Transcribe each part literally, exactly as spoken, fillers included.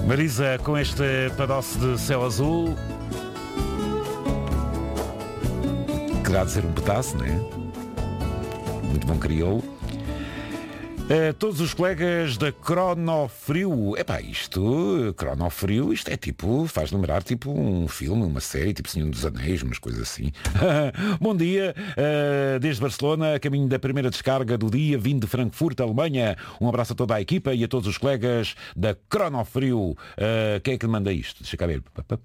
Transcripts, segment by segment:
Marisa, com este pedaço de céu azul, que dá de ser um pedaço, não é? Muito bom crioulo. Uh, todos os colegas da Cronofrio. Epá, isto, Cronofrio, isto é tipo, faz lembrar tipo um filme, uma série, tipo Senhor dos Anéis, umas coisas assim. Bom dia, uh, desde Barcelona, a caminho da primeira descarga do dia, vindo de Frankfurt, Alemanha. Um abraço a toda a equipa e a todos os colegas da Cronofrio. Uh, quem é que lhe manda isto? Deixa cá ver.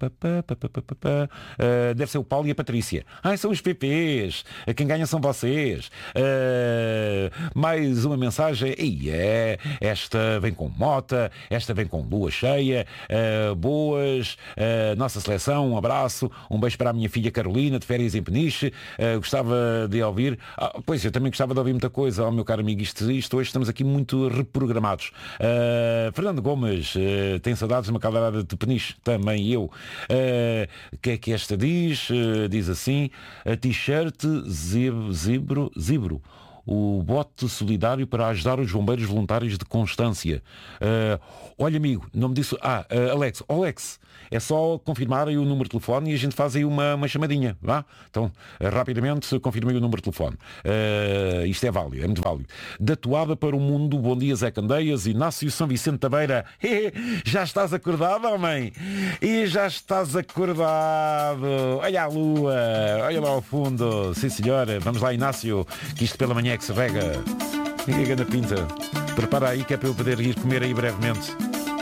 Uh, deve ser o Paulo e a Patrícia. Ah, são os P Ps. Quem ganha são vocês. Uh, mais uma mensagem. E é, esta vem com mota, esta vem com lua cheia, uh, boas, uh, nossa seleção, um abraço, um beijo para a minha filha Carolina, de férias em Peniche, uh, gostava de ouvir, ah, pois eu também gostava de ouvir muita coisa, oh, meu caro amigo, isto, isto hoje estamos aqui muito reprogramados. Uh, Fernando Gomes, uh, tem saudades de uma caldeirada de Peniche, também eu. O uh, que é que esta diz? Uh, diz assim, a t-shirt zib, zibro, zibro. O bote solidário para ajudar os bombeiros voluntários de Constância. Uh, olha, amigo, não me disse... Ah, uh, Alex, Alex, é só confirmar aí o número de telefone e a gente faz aí uma, uma chamadinha, vá? Então, uh, rapidamente, confirmei o número de telefone. Uh, isto é válido, é muito válido. Da toada para o mundo, bom dia, Zé Candeias, Inácio São Vicente da Beira. Já estás acordado, homem? E já estás acordado. Olha a lua, olha lá ao fundo. Sim, senhora, vamos lá, Inácio, que isto pela manhã é que se vega. E a na pinta. Prepara aí que é para eu poder ir comer aí brevemente.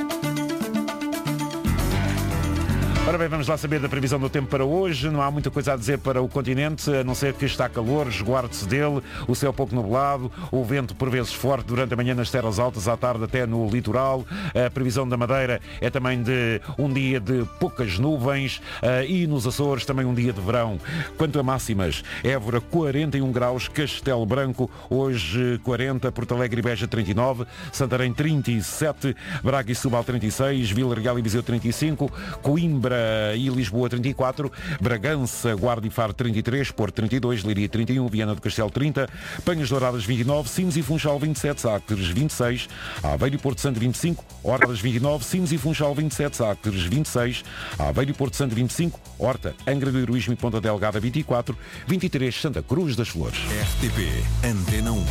Ora bem, vamos lá saber da previsão do tempo para hoje. Não há muita coisa a dizer para o continente, a não ser que está calor, resguarde-se dele, o céu pouco nublado, o vento por vezes forte durante a manhã nas terras altas, à tarde até no litoral. A previsão da Madeira é também de um dia de poucas nuvens e nos Açores também um dia de verão. Quanto a máximas, Évora quarenta e um graus, Castelo Branco hoje quarenta, Porto Alegre e Beja trinta e nove, Santarém trinta e sete, Braga e Setúbal trinta e seis, Vila Real e Viseu trinta e cinco, Coimbra e Lisboa trinta e quatro, Bragança, Guarda e Faro trinta e três, Porto trinta e dois, Leiria trinta e um, Viana do Castelo trinta, Penhas Douradas vinte e nove, Sines e Funchal vinte e sete, Sacres vinte e seis, Aveiro e Porto Santo vinte e cinco, Hortas vinte e nove, Sines e Funchal vinte e sete, Sacres vinte e seis, Aveiro e Porto Santo vinte e cinco, Horta, Angra do Heroísmo e Ponta Delgada vinte e quatro, vinte e três Santa Cruz das Flores. R T P Antena um.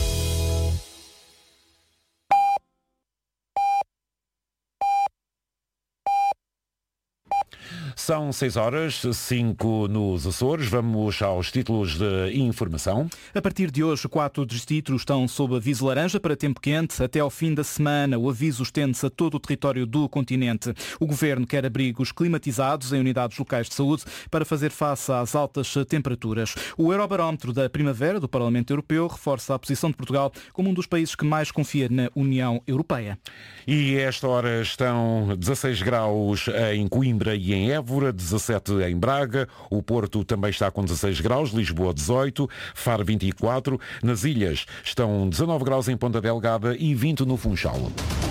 São seis horas, cinco nos Açores. Vamos aos títulos de informação. A partir de hoje, quatro distritos estão sob aviso laranja para tempo quente. Até ao fim da semana, o aviso estende-se a todo o território do continente. O Governo quer abrigos climatizados em unidades locais de saúde para fazer face às altas temperaturas. O Eurobarómetro da Primavera do Parlamento Europeu reforça a posição de Portugal como um dos países que mais confia na União Europeia. E a esta hora estão dezasseis graus em Coimbra e em Évora, dezassete em Braga, o Porto também está com dezasseis graus, Lisboa dezoito, Faro vinte e quatro, nas ilhas estão dezanove graus em Ponta Delgada e vinte no Funchal.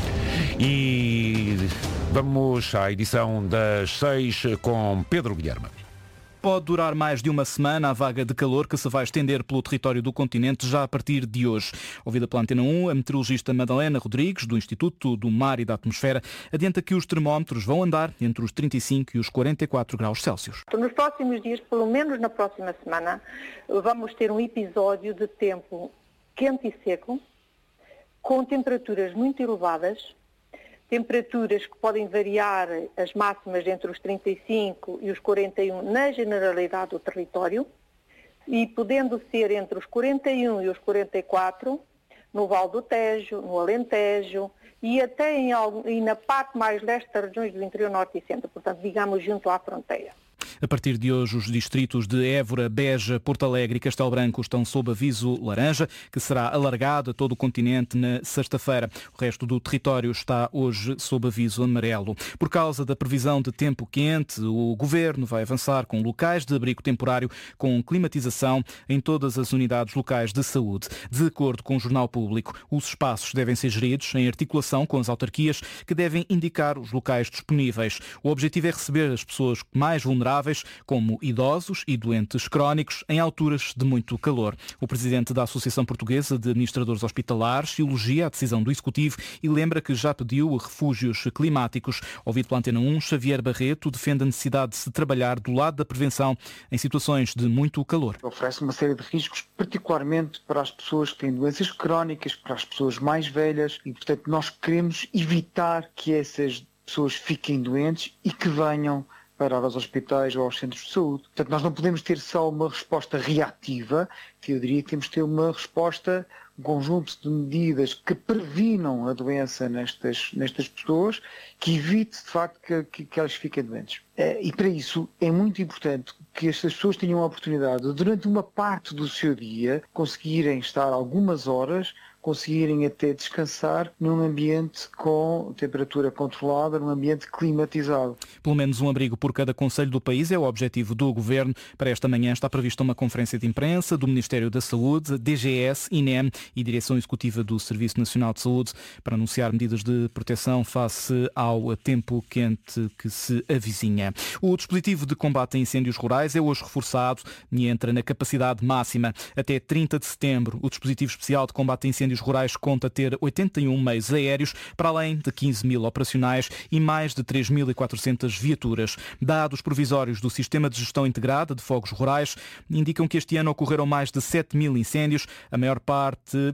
E vamos à edição das seis com Pedro Guilherme. Pode durar mais de uma semana a vaga de calor que se vai estender pelo território do continente já a partir de hoje. Ouvida pela Antena um, a meteorologista Madalena Rodrigues, do Instituto do Mar e da Atmosfera, adianta que os termómetros vão andar entre os trinta e cinco e os quarenta e quatro graus Celsius. Nos próximos dias, pelo menos na próxima semana, vamos ter um episódio de tempo quente e seco, com temperaturas muito elevadas, temperaturas que podem variar as máximas entre os trinta e cinco e os quarenta e um na generalidade do território e podendo ser entre os quarenta e um e os quarenta e quatro no Val do Tejo, no Alentejo e até em, e na parte mais leste das regiões do interior norte e centro, portanto, digamos, junto à fronteira. A partir de hoje, os distritos de Évora, Beja, Porto Alegre e Castelo Branco estão sob aviso laranja, que será alargado a todo o continente na sexta-feira. O resto do território está hoje sob aviso amarelo. Por causa da previsão de tempo quente, o Governo vai avançar com locais de abrigo temporário com climatização em todas as unidades locais de saúde. De acordo com o Jornal Público, os espaços devem ser geridos em articulação com as autarquias, que devem indicar os locais disponíveis. O objetivo é receber as pessoas mais vulneráveis vulneráveis, como idosos e doentes crónicos, em alturas de muito calor. O presidente da Associação Portuguesa de Administradores Hospitalares elogia a decisão do Executivo e lembra que já pediu refúgios climáticos. Ouvido pela Antena um, Xavier Barreto defende a necessidade de se trabalhar do lado da prevenção em situações de muito calor. Oferece uma série de riscos, particularmente para as pessoas que têm doenças crónicas, para as pessoas mais velhas e, portanto, nós queremos evitar que essas pessoas fiquem doentes e que venham para os hospitais ou aos centros de saúde. Portanto, nós não podemos ter só uma resposta reativa, que eu diria que temos de ter uma resposta, um conjunto de medidas que previnam a doença nestas, nestas pessoas, que evite, de facto, que, que, que elas fiquem doentes. E para isso é muito importante que estas pessoas tenham a oportunidade de, durante uma parte do seu dia, conseguirem estar algumas horas, conseguirem até descansar num ambiente com temperatura controlada, num ambiente climatizado. Pelo menos um abrigo por cada concelho do país é o objetivo do Governo. Para esta manhã está prevista uma conferência de imprensa do Ministério da Saúde, D G S, I N E M e Direção Executiva do Serviço Nacional de Saúde para anunciar medidas de proteção face ao tempo quente que se avizinha. O dispositivo de combate a incêndios rurais é hoje reforçado e entra na capacidade máxima. Até trinta de setembro, o dispositivo especial de combate a incêndios rurais conta ter oitenta e um meios aéreos, para além de quinze mil operacionais e mais de três mil e quatrocentas viaturas. Dados provisórios do Sistema de Gestão Integrada de Fogos Rurais indicam que este ano ocorreram mais de sete mil incêndios, a maior parte